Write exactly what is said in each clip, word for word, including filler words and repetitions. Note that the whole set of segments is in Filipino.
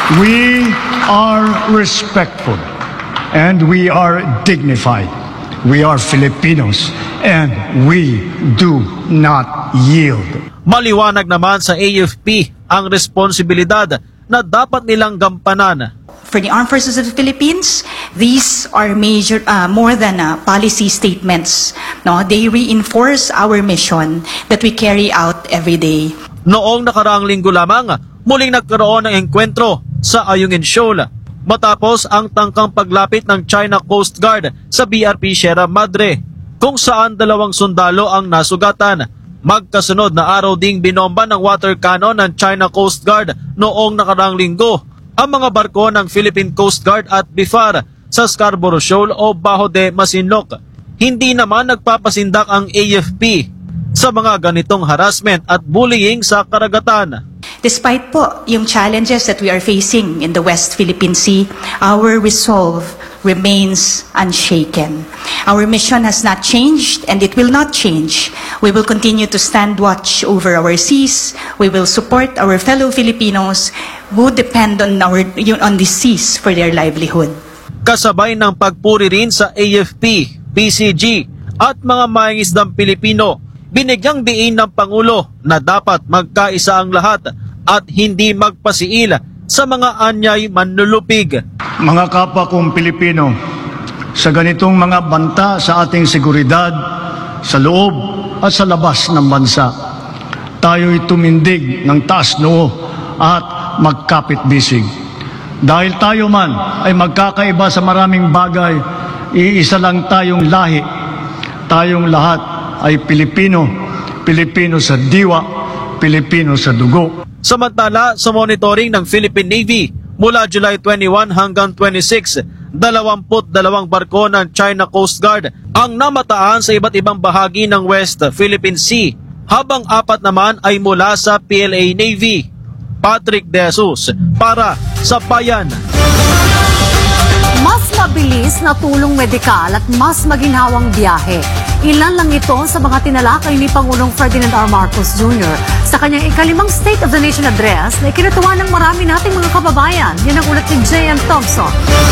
We are respectful and we are dignified. We are Filipinos and we do not yield. Maliwanag naman sa A F P ang responsibilidad na dapat nilang gampanan. For the Armed Forces of the Philippines, these are major, uh, more than uh, policy statements. No, they reinforce our mission that we carry out every day. Noong nakaraang linggo lamang, muling nagkaroon ng engkwentro sa Ayungin Shoal matapos ang tangkang paglapit ng China Coast Guard sa B R P Sierra Madre, kung saan dalawang sundalo ang nasugatan. Magkasunod na araw ding binomba ng water cannon ng China Coast Guard noong nakaraang linggo ang mga barko ng Philippine Coast Guard at B F A R sa Scarborough Shoal o Bajo de Masinloc. Hindi naman nagpapasindak ang A F P sa mga ganitong harassment at bullying sa karagatan. Despite po yung challenges that we are facing in the West Philippine Sea, our resolve remains unshaken. Our mission has not changed and it will not change. We will continue to stand watch over our seas. We will support our fellow Filipinos who depend on our on the seas for their livelihood. Kasabay ng pagpuri rin sa A F P, P C G at mga mangingisdang Pilipino, binigyang diin ng Pangulo na dapat magkaisa ang lahat at hindi magpasiil sa mga anyay manlulupig. Mga kapwa kong Pilipino, sa ganitong mga banta sa ating seguridad, sa loob at sa labas ng bansa, tayo'y tumindig ng taas noo at magkapit-bisig. Dahil tayo man ay magkakaiba sa maraming bagay, iisa lang tayong lahi. Tayong lahat ay Pilipino, Pilipino sa diwa, Pilipino sa dugo. Samantala, sa monitoring ng Philippine Navy, mula July twenty-one hanggang twenty-six, dalawamput dalawang barko ng China Coast Guard ang namataan sa iba't ibang bahagi ng West Philippine Sea, habang apat naman ay mula sa P L A Navy. Patrick De Jesus para sa Bayan. Mas mabilis na tulong medikal at mas maginhawang biyahe. Ilan lang ito sa mga tinalakay ni Pangulong Ferdinand R. Marcos Junior sa kanyang ikalimang State of the Nation address na ikinatuwa ng marami nating mga kababayan. Yan ang ulat ni J M Thompson.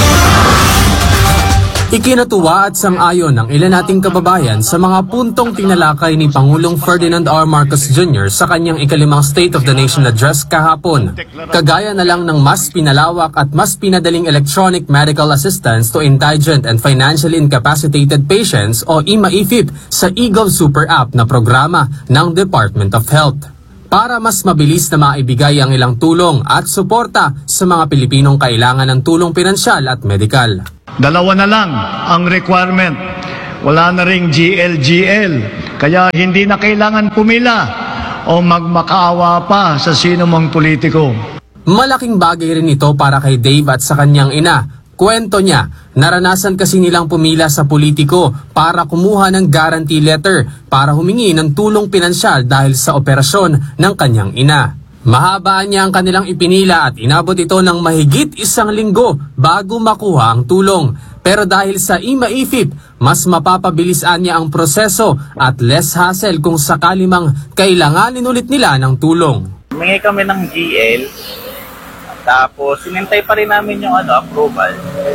Ikinatuwa at sang-ayon ng ilan nating kababayan sa mga puntong tinalakay ni Pangulong Ferdinand R. Marcos Junior sa kanyang ikalimang State of the Nation address kahapon. Kagaya na lang ng mas pinalawak at mas pinadaling electronic medical assistance to indigent and financially incapacitated patients o I M A I F I P sa eGov Super App na programa ng Department of Health, para mas mabilis na maibigay ang ilang tulong at suporta sa mga Pilipinong kailangan ng tulong pinansyal at medikal. Dalawa na lang ang requirement. Wala na ring G L G L. Kaya hindi na kailangan pumila o magmakaawa pa sa sino mang politiko. Malaking bagay rin ito para kay Dave at sa kanyang ina. Kwento niya, naranasan kasi nilang pumila sa politiko para kumuha ng guarantee letter para humingi ng tulong pinansyal dahil sa operasyon ng kanyang ina. Mahabaan niya ang kanilang ipinila at inabot ito ng mahigit isang linggo bago makuha ang tulong. Pero dahil sa I M A I F I P, mas mapapabilisan niya ang proseso at less hassle kung sakali mang kailanganin ulit nila ng tulong. Humingi kami ng G L, tapos sinintay pa rin namin yung ano, approval.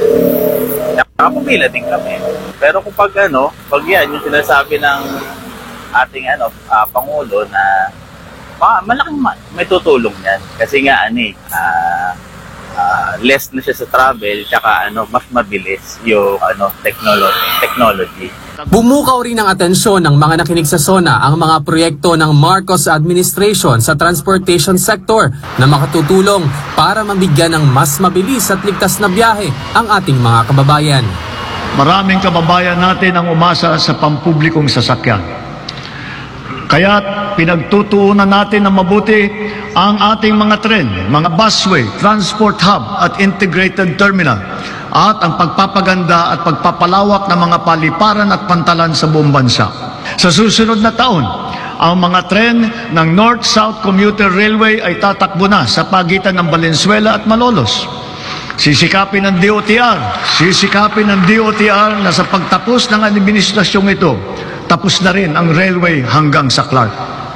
Nakapumila din kami. Pero kung pag ano, pag yan, yung sinasabi ng ating ano, uh, Pangulo na Ma, malaking ma may tutulong yan. Kasi nga, ano eh, uh, uh, less na siya sa travel, tsaka ano, mas mabilis yung ano, technology. technology. Bumukaw rin ang atensyon ng mga nakinig sa SONA ang mga proyekto ng Marcos administration sa transportation sector na makatutulong para mabigyan ng mas mabilis at ligtas na biyahe ang ating mga kababayan. Maraming kababayan natin ang umasa sa pampublikong sasakyan. Kaya pinagtutuunan natin na mabuti ang ating mga tren, mga busway, transport hub at integrated terminal at ang pagpapaganda at pagpapalawak ng mga paliparan at pantalan sa buong bansa. Sa susunod na taon, ang mga tren ng North-South Commuter Railway ay tatakbo na sa pagitan ng Valenzuela at Malolos. Sisikapin ng D O T R, sisikapin ng D O T R na sa pagtapos ng administrasyong ito, tapos na rin ang railway hanggang sa Clark.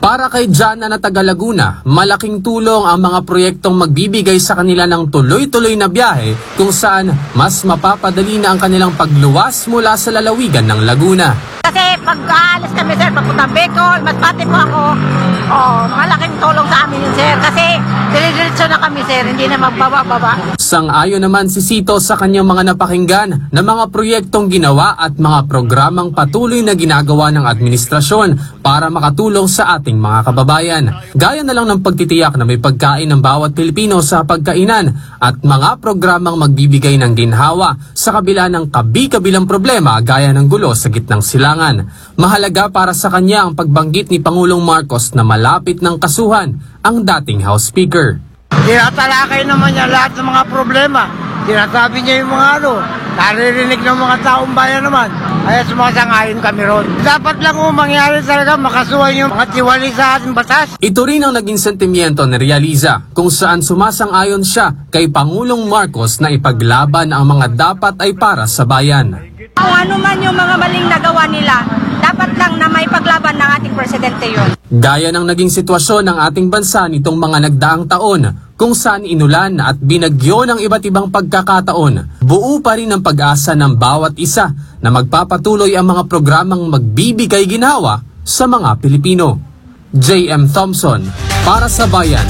Para kay Jana na taga Laguna, malaking tulong ang mga proyektong magbibigay sa kanila ng tuloy-tuloy na biyahe kung saan mas mapapadali na ang kanilang pagluwas mula sa lalawigan ng Laguna. Kasi pag aalis kami, sir, papunta Bicol, Masbate po ako, oh, malaking tulong sa amin yun, sir. Kasi dire-diretso na kami, sir, hindi na magbaba-baba. Sang-ayon naman si Sito sa kanyang mga napakinggan na mga proyektong ginawa at mga programang patuloy na ginagawa ng administrasyon para makatulong sa ating mga kababayan. Gaya na lang ng pagtitiyak na may pagkain ng bawat Pilipino sa pagkainan at mga programang magbibigay ng ginhawa sa kabila ng kabi-kabilang problema gaya ng gulo sa gitnang silangan. Mahalaga para sa kanya ang pagbanggit ni Pangulong Marcos na malapit ng kasuhan ang dating House Speaker. Tinatalakay naman niya lahat ng mga problema. Sinasabi niya yung mga ano, naririnig ng mga taong bayan naman. Kaya sumasangayon kami ron. Dapat lang kung mangyari talaga makasuhan yung mga tiwali sa ating batas. Ito rin ang naging sentimiento ni Realiza kung saan sumasang-ayon siya kay Pangulong Marcos na ipaglaban ang mga dapat ay para sa bayan. Kung ano man yung mga maling nagawa nila, dapat lang na may paglaban ng ating presidente yun. Gaya ng naging sitwasyon ng ating bansa nitong mga nagdaang taon kung saan inulan at binagyo ng iba't ibang pagkakataon, buo pa rin ang pag-asa ng bawat isa na magpapatuloy ang mga programang magbibigay ginhawa sa mga Pilipino. J M Thompson, para sa Bayan.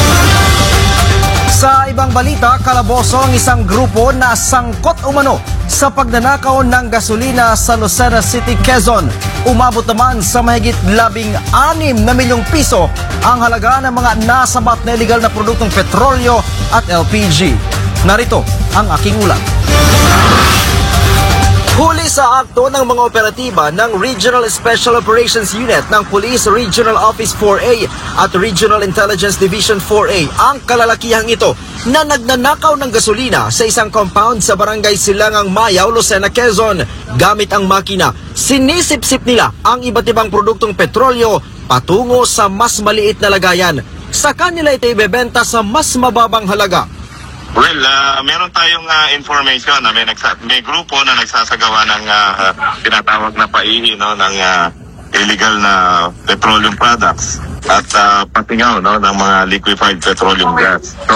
Sa ibang balita, kalaboso ang isang grupo na sangkot umano sa pagnanakaw ng gasolina sa Lucena City, Quezon. Umabot naman sa mahigit labing anim na milyong piso ang halaga ng mga nasabat na illegal na produktong petrolyo at L P G. Narito ang aking ulat. Huli sa akto ng mga operatiba ng Regional Special Operations Unit ng Police Regional Office four A at Regional Intelligence Division four A ang kalalakihang ito na nagnanakaw ng gasolina sa isang compound sa Barangay Silangang Mayaw, Lucena, Quezon. Gamit ang makina, sinisip-sip nila ang iba't ibang produktong petrolyo patungo sa mas maliit na lagayan. Sa kanila ito ibebenta sa mas mababang halaga. Well, uh, meron tayong uh, information na may, nagsa- may grupo na nagsasagawa ng uh, tinatawag na paihi no, ng uh, illegal na petroleum products at uh, patingaw no, ng mga liquefied petroleum gas. So,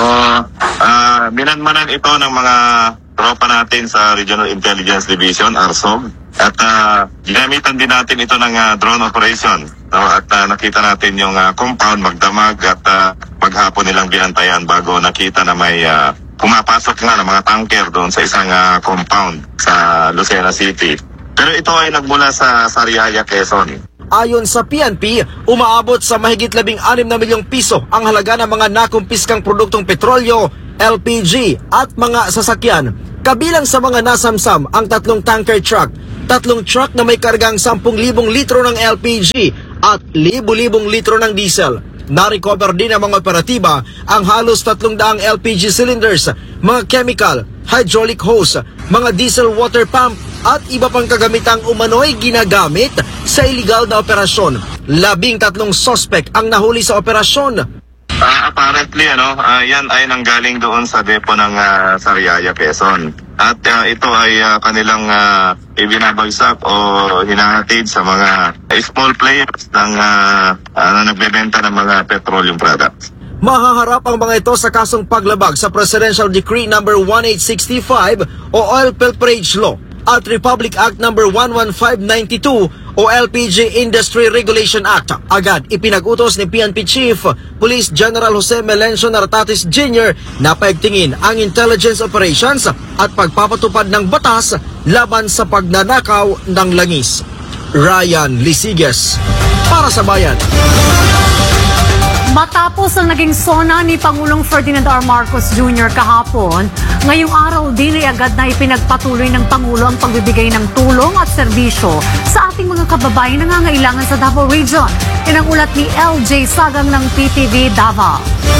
uh, minanmanan ito ng mga tropa natin sa Regional Intelligence Division, A R S O G, at uh, ginamitan din natin ito ng uh, drone operation. No, at uh, nakita natin yung uh, compound magdamag at uh, maghapon nilang binantayan bago nakita na may uh, pumapasok nga ng mga tanker doon sa isang uh, compound sa Lucena City. Pero ito ay nagmula sa Sariaya, Quezon. Ayon sa P N P, umaabot sa mahigit labing anim na milyong piso ang halaga ng mga nakumpiskang produktong petrolyo, L P G at mga sasakyan. Kabilang sa mga nasamsam ang tatlong tanker truck, tatlong truck na may kargang sampung libong litro ng L P G at libu-libong litro ng diesel. Na-recover din ang mga operatiba ang halos tatlong daang L P G cylinders, mga chemical, hydraulic hose, mga diesel water pump at iba pang kagamitang umano'y ginagamit sa iligal na operasyon. Labing tatlong suspect ang nahuli sa operasyon. Uh, apparently, ano, uh, yan ay nanggaling doon sa depo ng uh, Sariaya, Quezon. At uh, ito ay uh, kanilang uh, ibinabagsak o hinahatid sa mga small players ng, uh, uh, na nagbebenta ng mga petroleum products. Mahaharap ang mga ito sa kasong paglabag sa Presidential Decree number eighteen sixty-five o Oil Pilferage Law at Republic Act number one fifteen ninety-two o L P G Industry Regulation Act. Agad ipinag-utos ni P N P Chief Police General Jose Melencio Nartatis Junior na paigtingin ang intelligence operations at pagpapatupad ng batas laban sa pagnanakaw ng langis. Ryan Lisiges, para sa Bayan. Matapos ang naging sona ni Pangulong Ferdinand R. Marcos Junior kahapon, ngayong araw din ay agad na ipinagpatuloy ng Pangulo ang pagbibigay ng tulong at serbisyo sa ating mga kababayan na nangangailangan sa Davao Region. Yan ang ulat ni L J Sagang ng P T V Davao.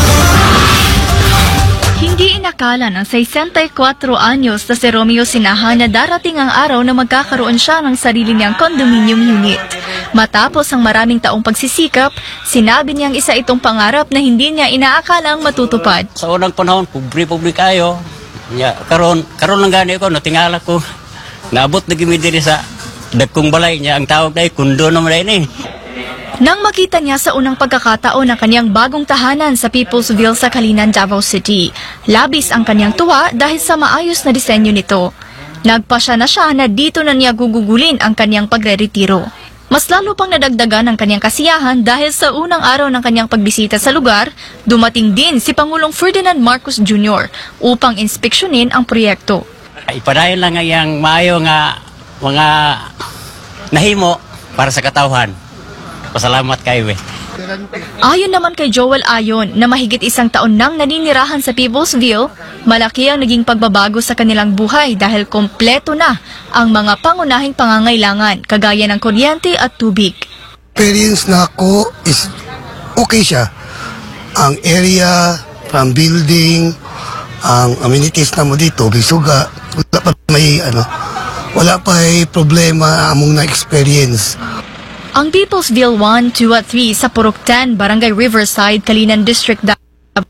Hindi inakala ng sesenta-y-kwatro anyos na si Romeo Sinaha na darating ang araw na magkakaroon siya ng sarili niyang condominium unit. Matapos ang maraming taong pagsisikap, sinabi niyang isa itong pangarap na hindi niya inaakalang matutupad. Sa unang panahon, pobre-pobre kayo. Ya, karon, karon lang gani ko, natingala ko. Naabot na gimi diri sa dagkong balay niya. Ang tawag na kundo naman na ini. Nang makita niya sa unang pagkakataon ang kanyang bagong tahanan sa Peoplesville sa Kalinan, Davao City, labis ang kanyang tuwa dahil sa maayos na disenyo nito. Nagpasya na siya na dito na niya gugugulin ang kanyang pagre-retiro. Mas lalo pang nadagdagan ang kanyang kasiyahan dahil sa unang araw ng kanyang pagbisita sa lugar, dumating din si Pangulong Ferdinand Marcos Junior upang inspeksyonin ang proyekto. Ipadayon lang ang maayo nga mga nahimo para sa katawhan. Pasalamat kayo eh. Ayon naman kay Joel Ayon na mahigit isang taon nang naninirahan sa Peoplesville, malaki ang naging pagbabago sa kanilang buhay dahil kompleto na ang mga pangunahing pangangailangan kagaya ng kuryente at tubig. Experience na ako is okay siya. Ang area, from building, ang amenities na mo dito, bisuga, wala pa may ano, wala pa ay problema among na-experience. Ang Peoplesville one, two at three sa Purok ten, Barangay Riverside, Kalinan District, Davao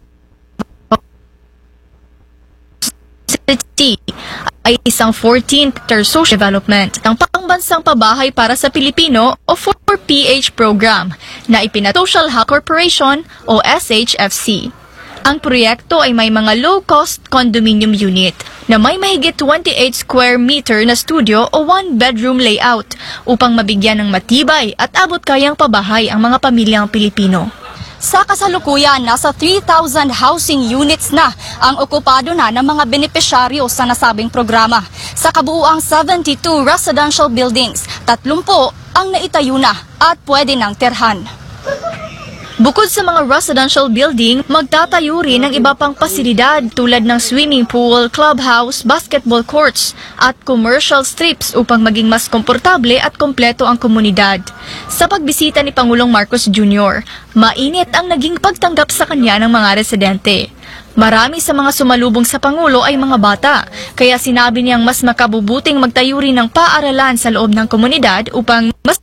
City ay isang fourteen hectare social development ng pangbansang pabahay para sa Pilipino o four P H program na ipinatupad Social Housing Corporation o S H F C. Ang proyekto ay may mga low-cost condominium unit na may mahigit twenty-eight square meter na studio o one-bedroom layout upang mabigyan ng matibay at abot-kayang pabahay ang mga pamilyang Pilipino. Sa kasalukuyan, nasa three thousand housing units na ang okupado na ng mga benepisyaryo sa nasabing programa. Sa kabuuang seventy-two residential buildings, tatlumpu ang naitayo na at pwede nang tirhan. Bukod sa mga residential building, magtatayo rin ng iba pang pasilidad tulad ng swimming pool, clubhouse, basketball courts at commercial strips upang maging mas komportable at kompleto ang komunidad. Sa pagbisita ni Pangulong Marcos Junior, mainit ang naging pagtanggap sa kanya ng mga residente. Marami sa mga sumalubong sa Pangulo ay mga bata, kaya sinabi niyang mas makabubuting magtayo rin ng paaralan sa loob ng komunidad upang mas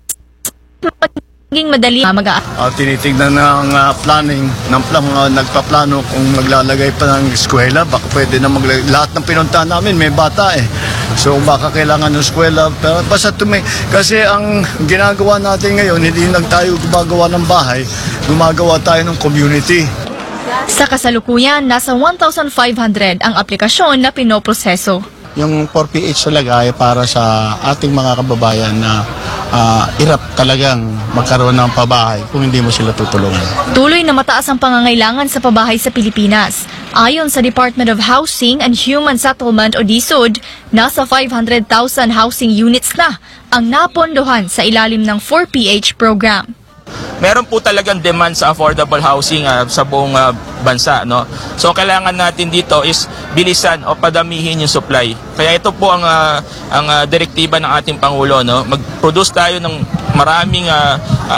maging madali mag Uh, tinitignan ng uh, planning, ng plan, uh, nagpaplano kung maglalagay pa ng eskwela, baka pwede na maglalagay. Lahat ng pinuntahan namin may bata eh. So baka kailangan ng eskwela, pero basta tumi. Kasi ang ginagawa natin ngayon, hindi lang tayo gumagawa ng bahay, gumagawa tayo ng community. Sa kasalukuyan, nasa one thousand five hundred ang aplikasyon na pinoproseso. Yung four P H talaga ay para sa ating mga kababayan na uh, irap talagang magkaroon ng pabahay kung hindi mo sila tutulungan. Tuloy na mataas ang pangangailangan sa pabahay sa Pilipinas. Ayon sa Department of Housing and Human Settlement o D S U D, nasa five hundred thousand housing units na ang napondohan sa ilalim ng four P H program. Meron po talagang demand sa affordable housing uh, sa buong uh, bansa, no? So kailangan natin dito is bilisan o padamihin yung supply. Kaya ito po ang uh, ang uh, direktiba ng ating Pangulo, no? Mag-produce tayo ng maraming uh,